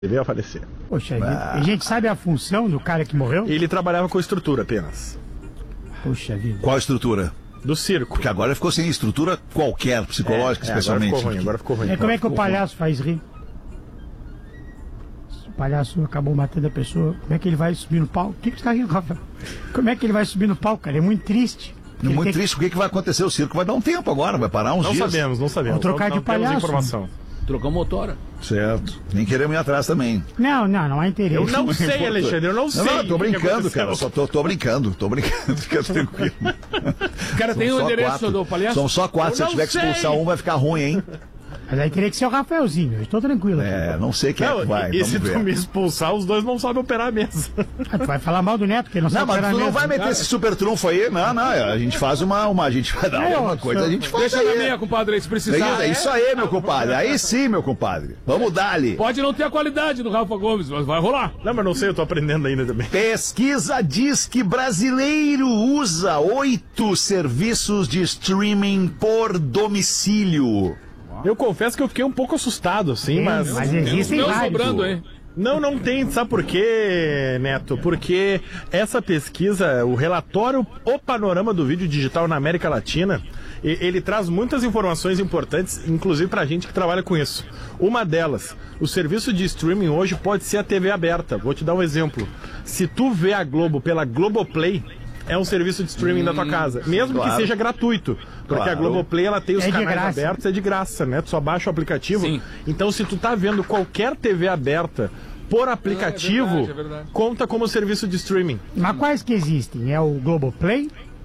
veio a falecer. Poxa, a gente sabe a função do cara que morreu? Ele trabalhava com estrutura apenas. Poxa vida. Qual a estrutura? Do circo. Porque agora ficou sem estrutura qualquer, psicológica, especialmente. Agora ficou ruim. Como é que o palhaço faz rir? Se o palhaço acabou matando a pessoa, como é que ele vai subir no palco? O que você tá rindo, Rafael? Como é que ele vai subir no palco, cara? É muito triste. Muito triste. O que vai acontecer? O circo vai dar um tempo agora, vai parar uns dias. Não sabemos. Vou trocar de palhaço. Informação. Trocou motora. Certo. Nem queremos ir atrás também. Não há interesse. Eu não sei, Alexandre, eu não sei. Não, tô brincando, cara. Só tô brincando. Fica tranquilo. O cara tem o endereço do palhaço? São só 4. Se eu tiver que expulsar um, vai ficar ruim, hein? Mas aí teria que ser o Rafaelzinho. Eu estou tranquilo. Não sei quem é que vai. E se tu me expulsar, os dois não sabem operar a mesa. Tu vai falar mal do Neto, que ele não sabe operar a mesa. Não, mas tu não vai meter esse super trunfo aí. Não. A gente faz a gente vai dar alguma coisa. A gente faz Deixa na minha, compadre, se precisar. Isso aí, meu compadre. Aí sim, meu compadre. Vamos dar ali. Pode não ter a qualidade do Rafa Gomes, mas vai rolar. Não, mas não sei, eu tô aprendendo ainda também. Pesquisa diz que brasileiro usa 8 serviços de streaming por domicílio. Eu confesso que eu fiquei um pouco assustado, sim, mas existem vários. Sobrando, hein? Não tem, sabe por quê, Neto? Porque essa pesquisa, o relatório O Panorama do Vídeo Digital na América Latina, ele traz muitas informações importantes, inclusive pra gente que trabalha com isso. Uma delas, o serviço de streaming hoje pode ser a TV aberta. Vou te dar um exemplo. Se tu vê a Globo pela Globoplay, é um serviço de streaming da tua casa, mesmo que seja gratuito, porque a Globoplay ela tem os canais abertos, é de graça, né? Tu só baixa o aplicativo. Sim. Então, se tu tá vendo qualquer TV aberta por aplicativo, é verdade. conta como serviço de streaming. Mas quais que existem? É o Globoplay?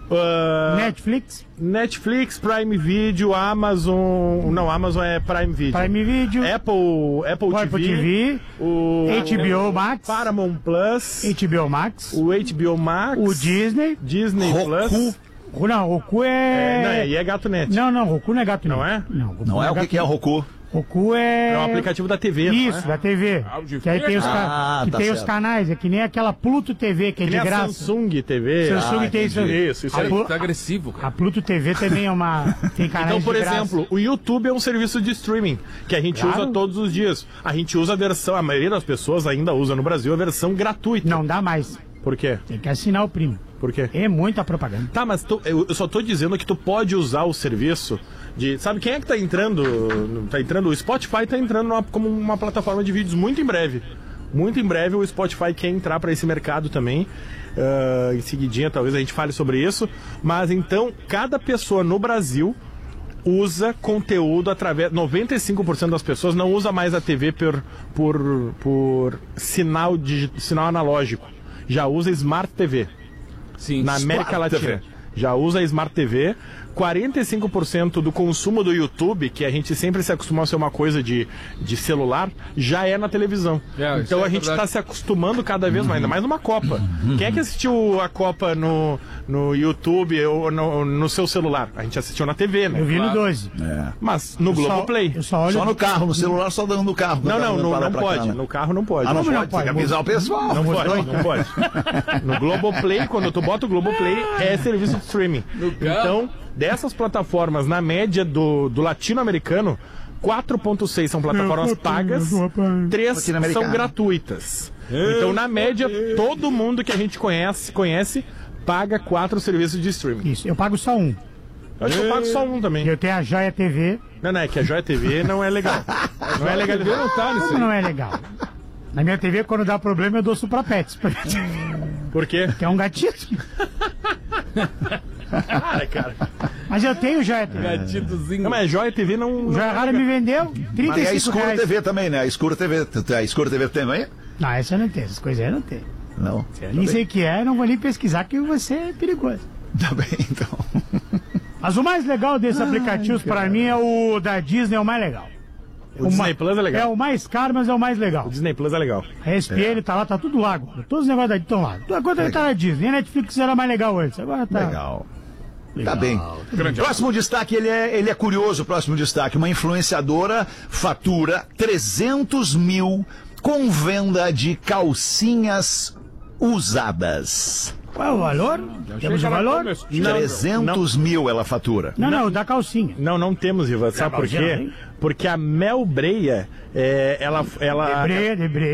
Netflix, Prime Video, Amazon... Não, Amazon é Prime Video. Prime Video. Apple TV. O HBO Max. Paramount Plus. HBO Max. O HBO Max. O Disney. Disney Plus. Não, Roku é... Não, e é GatoNet. Não, Roku não é GatoNet. Não é? Não é o que é o Roku? Roku é... É um aplicativo da TV, Isso, não é? da TV. Que aí tem os canais, é que nem aquela Pluto TV, que é de graça. Samsung TV. Samsung tem isso. Isso aí tá agressivo, cara. A Pluto TV também é uma... Tem canais Então, por de graça. exemplo, o YouTube é um serviço de streaming que a gente usa todos os dias. A gente usa a versão, a maioria das pessoas ainda usa no Brasil a versão gratuita. Não dá mais. Por quê? Tem que assinar o primo. Por quê? É muita propaganda. Tá, mas eu só tô dizendo que tu pode usar o serviço de... Sabe quem é que tá entrando? O Spotify tá entrando como uma plataforma de vídeos muito em breve. Muito em breve o Spotify quer entrar para esse mercado também. Em seguidinha talvez a gente fale sobre isso. Mas então, cada pessoa no Brasil usa conteúdo através... 95% das pessoas não usa mais a TV por sinal analógico. Já usa Smart TV. Sim, na América Latina. Já usa a Smart TV. 45% do consumo do YouTube, que a gente sempre se acostumou a ser uma coisa de celular, já é na televisão. Então a gente está se acostumando cada vez mais, ainda mais numa Copa. Quem é que assistiu a Copa no YouTube ou no seu celular? A gente assistiu na TV, né? Eu vi no 12. Mas no Globoplay. Só no carro, no celular só dando no carro. Não pode. No carro não pode. Não pode. Tem que avisar o pessoal. Não pode. No Globoplay, quando tu bota o Globoplay, é serviço de streaming. Então, dessas plataformas, na média do latino-americano, 4,6 são plataformas pagas, 3 são gratuitas. Então, na média, todo mundo que a gente conhece paga 4 serviços de streaming. Isso, eu pago só um. Eu acho que eu pago só um também. Eu tenho a Joia TV. Não, é que a Joia TV não é legal. Não é legal. Não tá nisso. Como não é legal? Na minha TV, quando dá problema, eu dou Suprapets. Por quê? Que é um gatito. Cara. Mas eu tenho Joia TV. Gatitozinho. Não, mas a Joia TV não... O Joia Rara me vendeu R$35. Mas é a Escura TV também, né? A Escura TV. A Escura TV tem também? Não, essa eu não tenho. Essas coisas aí eu não tenho. Não. Eu nem sei o que é, não vou nem pesquisar, que você é perigoso. Tá bem, então. Mas o mais legal desses aplicativos, pra mim, é o da Disney, é o mais legal. O Disney Plus é legal. É o mais caro, mas é o mais legal. O Disney Plus é legal. A ESPN tá lá, tá tudo lá agora. Todos os negócios estão lá. Agora ele tá na Disney. A Netflix era mais legal antes. Agora tá... Legal. Tá bem. Próximo destaque, ele é curioso, próximo destaque. Uma influenciadora fatura 300 mil com venda de calcinhas usadas. Qual é o valor? Temos o valor? 300 mil ela fatura. Não, da calcinha. Não temos, Ivan. Sabe por quê? Porque a Mel Breia, ela... De breia.